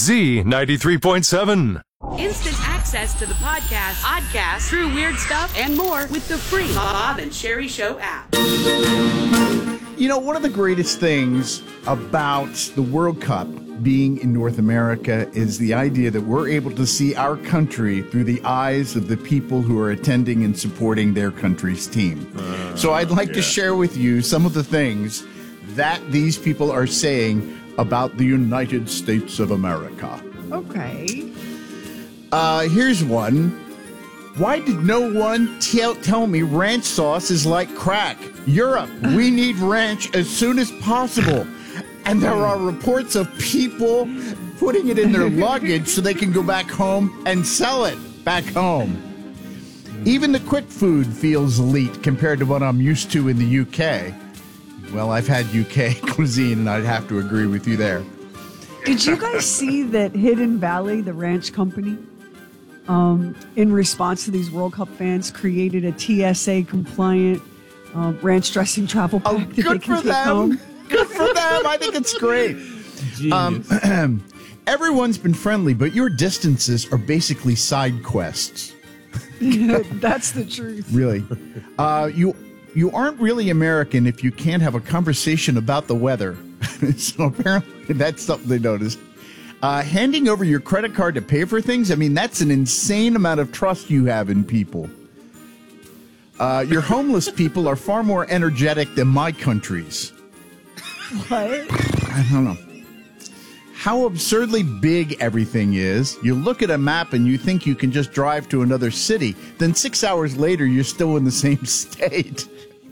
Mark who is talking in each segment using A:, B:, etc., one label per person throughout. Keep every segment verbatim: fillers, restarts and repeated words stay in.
A: Z ninety-three point seven.
B: Instant access to the podcast, podcast, true weird stuff, and more with the free Bob and Sherry Show app.
C: You know, one of the greatest things about the World Cup being in North America is the idea that we're able to see our country through the eyes of the people who are attending and supporting their country's team. Uh, so I'd like yeah. to share with you some of the things that these people are saying about the United States of America.
D: Okay.
C: Uh, here's one. Why did no one tell tell me ranch sauce is like crack? Europe, we need ranch as soon as possible. And there are reports of people putting it in their luggage so they can go back home and sell it back home. Even the quick food feels elite compared to what I'm used to in the U K. Well, I've had U K cuisine, and I'd have to agree with you there.
D: Did you guys see that Hidden Valley, the ranch company, um, in response to these World Cup fans, created a T S A compliant uh, ranch dressing travel pack
C: oh,
D: that they
C: good
D: can
C: for
D: take
C: them.
D: home?
C: Good for them. I think it's great. Um, everyone's been friendly, but your distances are basically side quests.
D: That's the truth.
C: Really. Uh, you you aren't really American if you can't have a conversation about the weather. So apparently that's something they noticed. Uh, handing over your credit card to pay for things, I mean, that's an insane amount of trust you have in people. Uh, your homeless people are far more energetic than my country's.
D: What?
C: I don't know. How absurdly big everything is. You look at a map and you think you can just drive to another city. Then six hours later, you're still in the same state.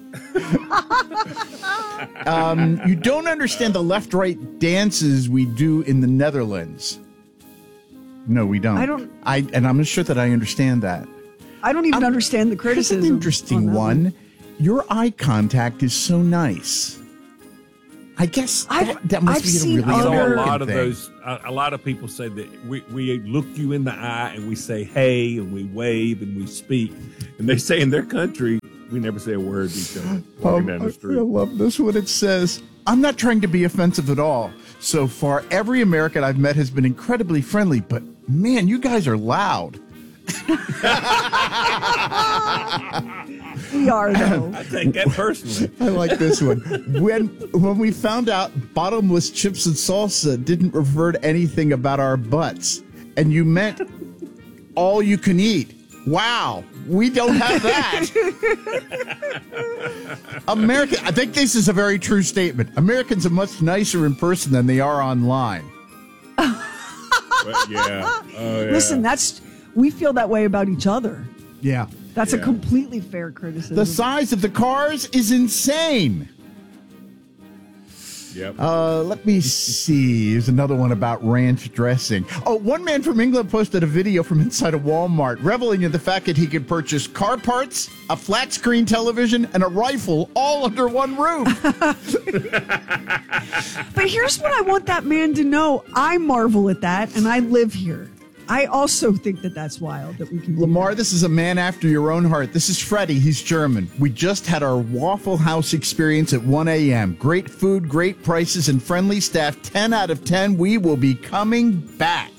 C: um, you don't understand the left-right dances we do in the Netherlands. No, we don't.
D: I don't.
C: I and I'm not sure that I understand that.
D: I don't even
C: I'm,
D: understand the criticism.
C: Here's an interesting
D: on
C: one.
D: one.
C: Your eye contact is so nice. I guess that, that must
D: I've
C: be
D: seen
C: a really
D: other-
C: American
E: a lot of
C: thing.
E: those. A, a lot of people say that we we look you in the eye and we say hey and we wave and we speak, and they say in their country we never say a word to each other walking
C: Um,
E: down
C: I,
E: the street.
C: I love this one. It says, I'm not trying to be offensive at all. So far, every American I've met has been incredibly friendly, but man, you guys are loud.
D: We are, though.
E: I take that personally.
C: I like this one. When when we found out bottomless chips and salsa didn't refer to anything about our butts, and you meant all you can eat. Wow, we don't have that. America, I think this is a very true statement. Americans are much nicer in person than they are online.
E: But yeah. Oh, yeah.
D: Listen, that's we feel that way about each other.
C: Yeah.
D: That's
E: Yeah.
D: a completely fair criticism.
C: The size of the cars is insane.
E: Yep.
C: Uh, let me see. Here's another one about ranch dressing. Oh, one man from England posted a video from inside a Walmart reveling in the fact that he could purchase car parts, a flat screen television, and a rifle all under one roof.
D: But here's what I want that man to know. I marvel at that, and I live here. I also think that that's wild that we can do
C: Lamar,
D: that.
C: this is a man after your own heart. This is Freddie. He's German. We just had our Waffle House experience at one a.m. Great food, great prices, and friendly staff. ten out of ten. We will be coming back.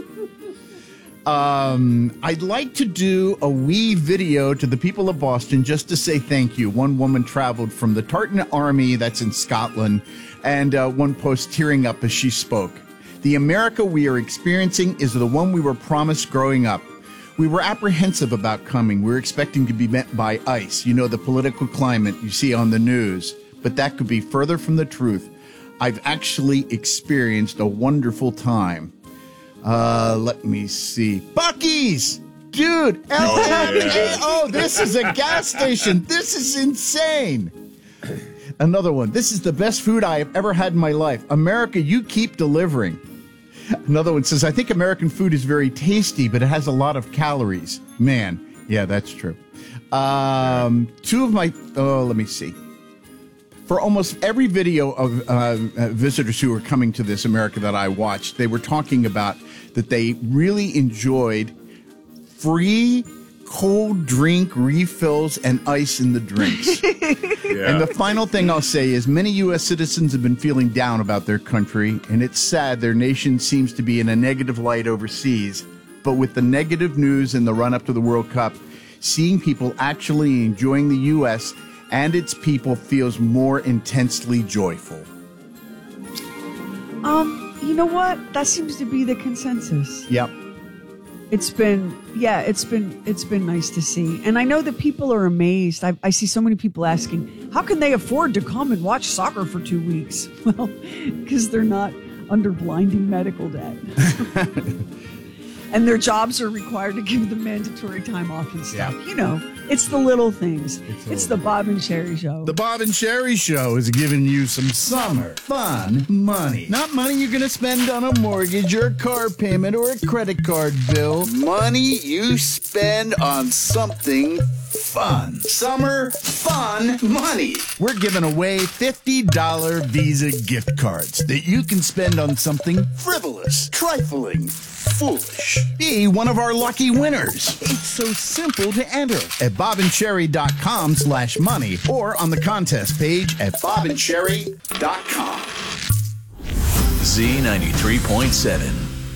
C: um, I'd like to do a wee video to the people of Boston just to say thank you. One woman traveled from the Tartan Army, that's in Scotland, and uh, one post tearing up as she spoke. The America we are experiencing is the one we were promised growing up. We were apprehensive about coming. We were expecting to be met by ICE. You know, the political climate you see on the news. But that could be further from the truth. I've actually experienced a wonderful time. Uh, let me see. Buc-ee's! Dude, L M A O, this is a gas station. This is insane. Another one. This is the best food I have ever had in my life. America, you keep delivering. Another one says, I think American food is very tasty, but it has a lot of calories. Man, yeah, that's true. Um, two of my, oh, let me see. For almost every video of uh, uh, visitors who were coming to this America that I watched, they were talking about that they really enjoyed free cold drink refills and ice in the drinks.
E: Yeah.
C: And the final thing I'll say is many U S citizens have been feeling down about their country, and it's sad their nation seems to be in a negative light overseas. But with the negative news in the run-up to the World Cup, seeing people actually enjoying the U S and its people feels more intensely joyful.
D: Um, you know what? That seems to be the consensus.
C: Yep.
D: It's been, yeah, it's been, it's been nice to see. And I know that people are amazed. I, I see so many people asking, how can they afford to come and watch soccer for two weeks? Well, because they're not under blinding medical debt. And their jobs are required to give them mandatory time off and stuff.
C: Yeah.
D: You know, it's the little things.
C: It's,
D: it's the Bob and Sherry Show.
C: The Bob and Sherry Show is giving you some summer fun money. Not money you're going to spend on a mortgage or a car payment or a credit card bill. Money you spend on something fun. Summer fun money. We're giving away fifty dollars Visa gift cards that you can spend on something frivolous, trifling, foolish. Be one of our lucky winners. It's so simple to enter at bobandcherry.com slash money or on the contest page at bobandcherry dot com.
A: Z ninety-three point seven.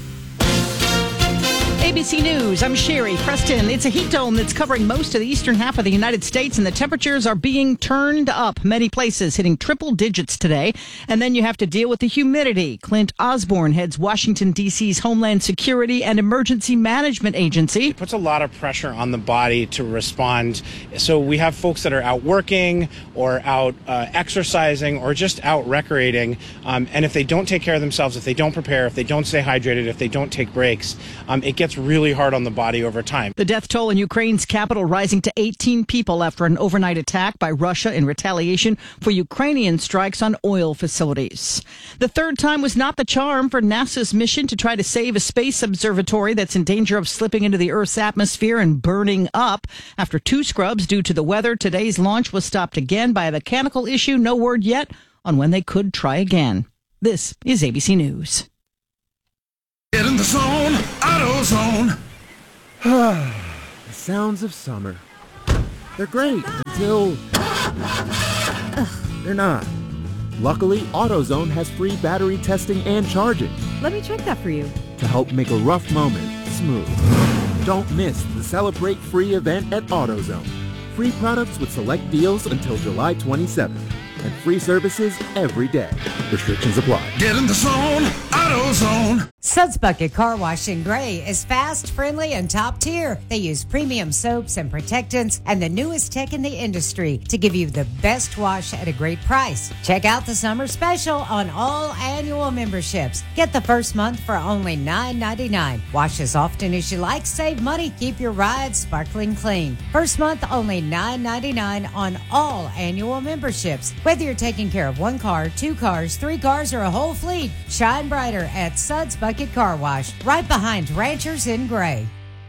F: A B C News, I'm Sherry Preston. It's a heat dome that's covering most of the eastern half of the United States, and the temperatures are being turned up. Many places hitting triple digits today. And then you have to deal with the humidity. Clint Osborne heads Washington, D C's Homeland Security and Emergency Management Agency.
G: It puts a lot of pressure on the body to respond. So we have folks that are out working or out uh, exercising or just out recreating. Um, and if they don't take care of themselves, if they don't prepare, if they don't stay hydrated, if they don't take breaks, um, it gets really hard on the body over time.
F: The death toll in Ukraine's capital rising to eighteen people after an overnight attack by Russia in retaliation for Ukrainian strikes on oil facilities. The third time was not the charm for NASA's mission to try to save a space observatory that's in danger of slipping into the Earth's atmosphere and burning up. After two scrubs due to the weather, today's launch was stopped again by a mechanical issue. No word yet on when they could try again. This is A B C News.
A: Get in the zone, AutoZone.
H: The sounds of summer. They're great until they're not. Luckily, AutoZone has free battery testing and charging
I: Let me check that for you.
H: to help make a rough moment smooth. Don't miss the Celebrate Free event at AutoZone. Free products with select deals until July twenty-seventh. And free services every day. Restrictions apply.
A: Get in the zone, AutoZone.
I: Suds Bucket Car Wash in Gray is fast, friendly, and top tier. They use premium soaps and protectants and the newest tech in the industry to give you the best wash at a great price. Check out the summer special on all annual memberships. Get the first month for only nine ninety-nine. Wash as often as you like, save money, keep your ride sparkling clean. First month only nine ninety-nine on all annual memberships. Whether you're taking care of one car, two cars, three cars, or a whole fleet, shine brighter at Suds Bucket Car Wash, right behind Ranchers in Gray.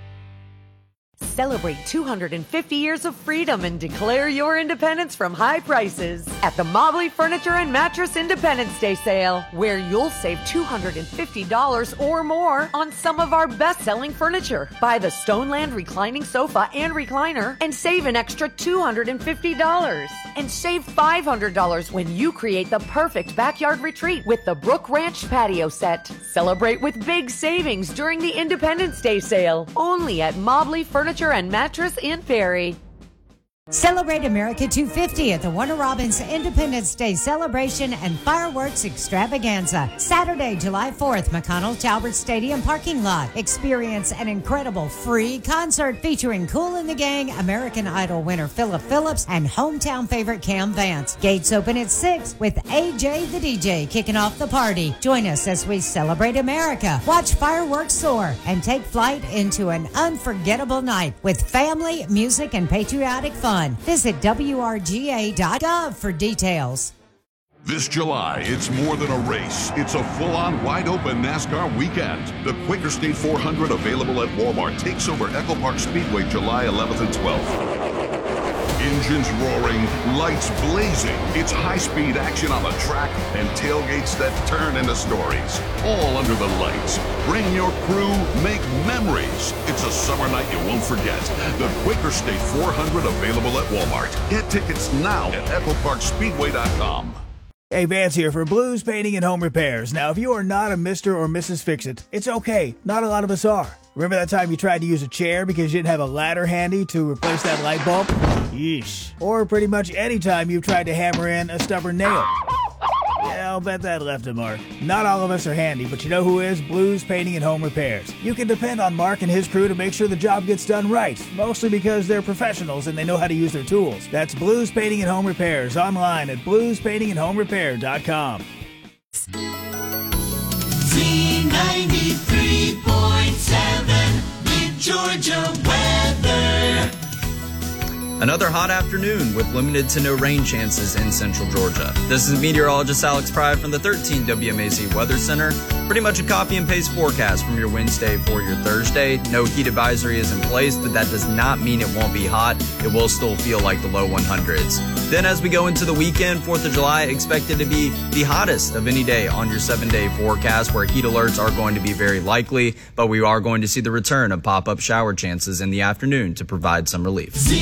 J: Celebrate two hundred fifty years of freedom and declare your independence from high prices at the Mobley Furniture and Mattress Independence Day sale, where you'll save two hundred fifty dollars or more on some of our best-selling furniture. Buy the Stoneland reclining sofa and recliner and save an extra two hundred fifty dollars. And save five hundred dollars when you create the perfect backyard retreat with the Brook Ranch patio set. Celebrate with big savings during the Independence Day sale, only at Mobley Furniture and Mattress in Perry.
I: Celebrate America two fifty at the Warner Robins Independence Day Celebration and Fireworks Extravaganza. Saturday, July fourth, McConnell Talbert Stadium parking lot. Experience an incredible free concert featuring Kool and the Gang, American Idol winner Philip Phillips, and hometown favorite Cam Vance. Gates open at six with A J the D J kicking off the party. Join us as we celebrate America, watch fireworks soar, and take flight into an unforgettable night with family, music, and patriotic fun. Visit W R G A dot gov for details.
K: This July, it's more than a race. It's a full-on, wide-open NASCAR weekend. The Quaker State four hundred, available at Walmart, takes over Echo Park Speedway July eleventh and twelfth. Engines roaring, lights blazing. It's high-speed action on the track and tailgates that turn into stories. All under the lights. Bring your crew, make memories. It's a summer night you won't forget. The Quaker State four hundred available at Walmart. Get tickets now at echo park speedway dot com.
L: Hey, Vance here for Blues Painting and Home Repairs. Now, if you are not a Mister or Missus Fix-It, it's okay. Not a lot of us are. Remember that time you tried to use a chair because you didn't have a ladder handy to replace that light bulb? Yeesh. Or pretty much any time you've tried to hammer in a stubborn nail. Yeah, I'll bet that left a mark. Not all of us are handy, but you know who is? Blues Painting and Home Repairs. You can depend on Mark and his crew to make sure the job gets done right, mostly because they're professionals and they know how to use their tools. That's Blues Painting and Home Repairs, online at blues painting and home repair dot com.
M: Z ninety-three point seven, Big Georgia weather.
N: Another hot afternoon with limited to no rain chances in central Georgia. This is meteorologist Alex Pride from the thirteen W M A Z Weather Center. Pretty much a copy and paste forecast from your Wednesday for your Thursday. No heat advisory is in place, but that does not mean it won't be hot. It will still feel like the low hundreds. Then as we go into the weekend, fourth of July expected to be the hottest of any day on your seven-day forecast, where heat alerts are going to be very likely, but we are going to see the return of pop-up shower chances in the afternoon to provide some relief.